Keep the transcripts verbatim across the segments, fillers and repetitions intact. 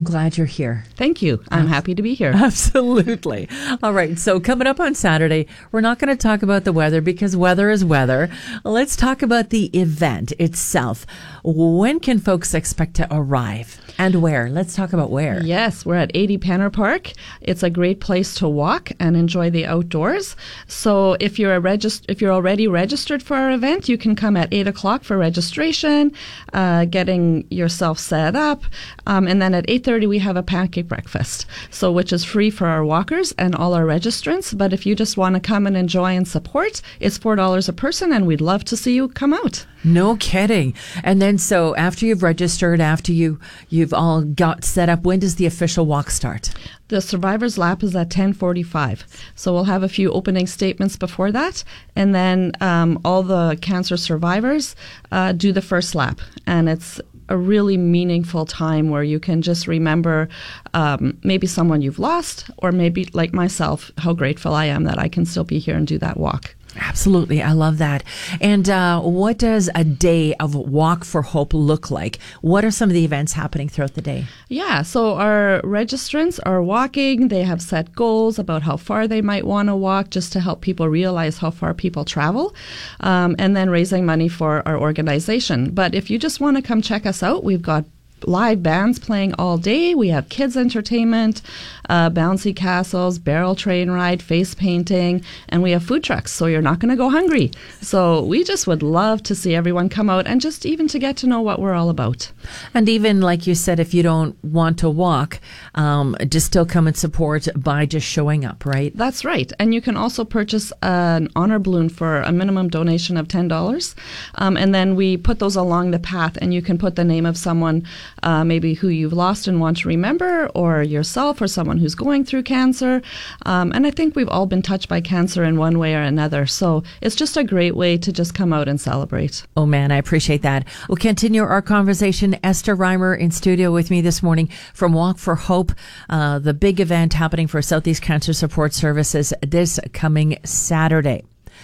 glad you're here. Thank you. I'm happy to be here. Absolutely. All right. So coming up on Saturday, we're not going to talk about the weather because weather is weather. Let's talk about the event itself. When can folks expect to arrive and where? Let's talk about where. Yes, we're at eighty Penner Park. It's a great place to walk and enjoy the outdoors. So if you're a regist- if you're already registered for our event, you can come at eight o'clock for registration, uh, getting yourself set up. Um, and then at eight thirty, we have a pancake breakfast, so which is free for our walkers and all our registrants. But if you just want to come and enjoy and support, it's four dollars a person, and we'd love to see you come out. No kidding. And then so after you've registered, after you, you've all got set up, when does the official walk start? The Survivor's Lap is at ten forty-five. So we'll have a few opening statements before that. And then um, all the cancer survivors uh, do the first lap. And it's a really meaningful time where you can just remember um, maybe someone you've lost, or maybe like myself, how grateful I am that I can still be here and do that walk. Absolutely. I love that. And uh, what does a day of Walk for Hope look like? What are some of the events happening throughout the day? Yeah, so our registrants are walking. They have set goals about how far they might want to walk, just to help people realize how far people travel, um, and then raising money for our organization. But if you just want to come check us out, we've got live bands playing all day. We have kids entertainment, uh, bouncy castles, barrel train ride, face painting, and we have food trucks, so you're not going to go hungry. So we just would love to see everyone come out and just even to get to know what we're all about. And even like you said, if you don't want to walk, um, just still come and support by just showing up, right? That's right. And you can also purchase an honor balloon for a minimum donation of ten dollars. Um, and then we put those along the path, and you can put the name of someone Uh, maybe who you've lost and want to remember, or yourself, or someone who's going through cancer. Um, and I think we've all been touched by cancer in one way or another. So it's just a great way to just come out and celebrate. Oh, man, I appreciate that. We'll continue our conversation. Esther Reimer in studio with me this morning from Walk for Hope, uh, the big event happening for Southeast Cancer Support Services this coming Saturday.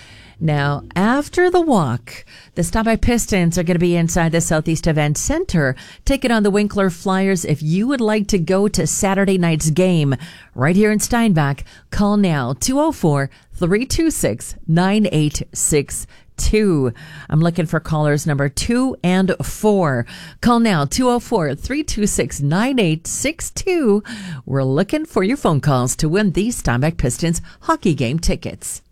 Now, after the walk, the Steinbach Pistons are going to be inside the Southeast Event Center, taking on the Winkler Flyers. If you would like to go to Saturday night's game right here in Steinbach, call now two oh four, three two six, nine eight six two. I'm looking for callers number two and four. Call now, two oh four, three two six, nine eight six two. We're looking for your phone calls to win these Steinbach Pistons hockey game tickets.